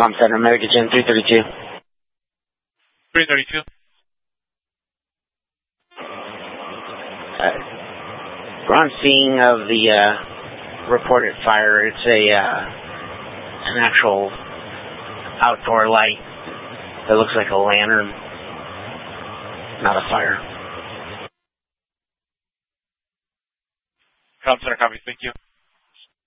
Com Center, American Gen 332. 332. We're on scene of the reported fire. It's an actual outdoor light that looks like a lantern, not a fire. Com Center, copy. Thank you.